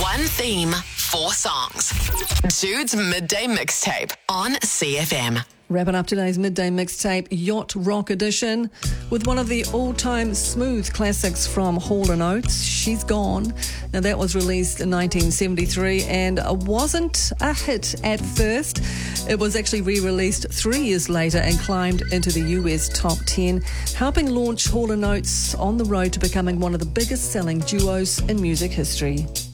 One theme, 4 songs. Jude's Midday Mixtape on CFM. Wrapping up today's Midday Mixtape, Yacht Rock Edition, with one of the all-time smooth classics from Hall & Oates, She's Gone. Now, that was released in 1973 and wasn't a hit at first. It was actually re-released 3 years later and climbed into the US top 10, helping launch Hall & Oates on the road to becoming one of the biggest-selling duos in music history.